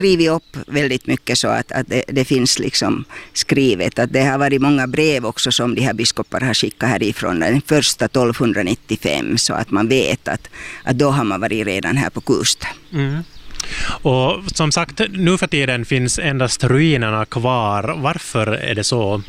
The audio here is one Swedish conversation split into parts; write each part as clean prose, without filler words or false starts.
Skrivit upp väldigt mycket så att det finns liksom skrivet. Att det har varit många brev också som de här biskopar har skickat härifrån den första 1295, så att man vet att då har man varit redan här på kusten. Mm. Och som sagt, nu för tiden finns endast ruinerna kvar. Varför är det så?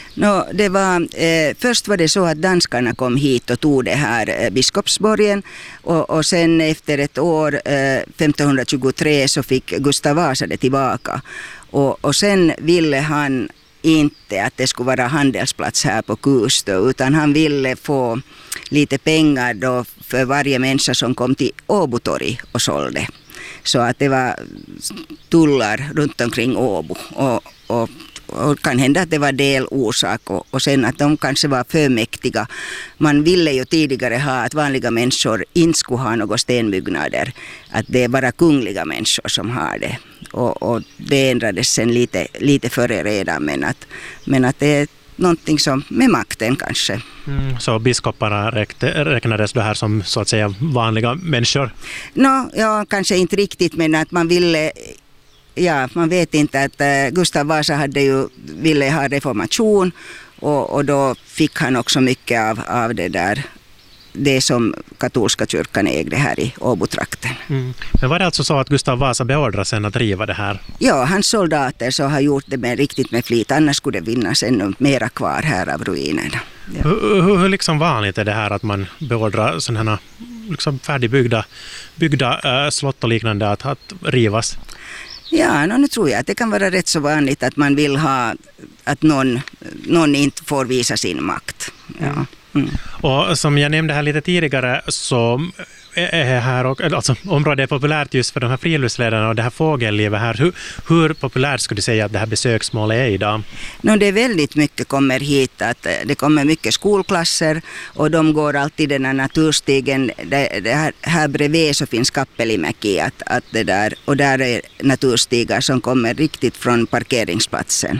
Först var det så att danskarna kom hit och tog det här Biskopsborgen, och sen efter ett år, 1523, så fick Gustav Vasa det tillbaka. Och sen ville han inte att det skulle vara handelsplats här på Kustö, utan han ville få lite pengar då för varje människa som kom till Åbotorg och sålde. Så att det var tullar runt omkring Åbo, och kan hända att det var del orsak, och sen att de kanske var för mäktiga. Man ville ju tidigare ha att vanliga människor inte skulle ha några stenbyggnader, att det är bara kungliga människor som har det, och det ändrades sen lite före redan, men att det är någonting som med makten kanske. Så biskoparna räknades det här som så att säga vanliga människor? Ja, kanske inte riktigt, men att man ville, man vet inte, att Gustav Vasa ville ha reformation, och då fick han också mycket av det som katolska kyrkan ägde här i Åbotrakten. Men var det alltså så att Gustav Vasa beordrade sen att driva det här? Ja, hans soldater så har gjort det riktigt med flit, annars skulle det vinnas ännu mera kvar här av ruinerna. Ja. Hur liksom vanligt är det här att man beordrar sådana här liksom färdigbyggda slott och liknande att rivas? Ja, nu tror jag att det kan vara rätt så vanligt att man vill ha att någon inte får visa sin makt. Ja. Och som jag nämnde här lite tidigare, så är här alltså, området är populärt just för de här friluftsledarna och det här fågellivet här. Hur populärt skulle du säga att det här besöksmålet är idag? Det är väldigt mycket kommer hit, att det kommer mycket skolklasser, och de går alltid den här naturstigen. Det här bredvid så finns Kappelimäki, att det där, och där är naturstigar som kommer riktigt från parkeringsplatsen.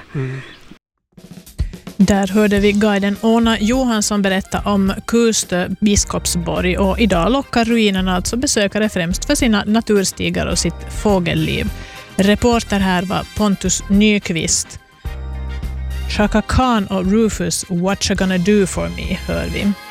Där hörde vi guiden Åna Johansson berätta om Kustö biskopsborg, och idag lockar ruinerna alltså besökare främst för sina naturstigar och sitt fågelliv. Reporter här var Pontus Nyqvist. Chaka Khan och Rufus What You Gonna Do For Me hör vi.